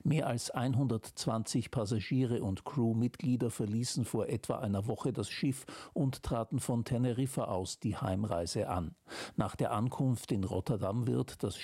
Mehr als 120 Passagiere und Crewmitglieder verließen vor etwa einer Woche das Schiff und traten von Teneriffa aus die Heimreise an. Nach der Ankunft in Rotterdam wird das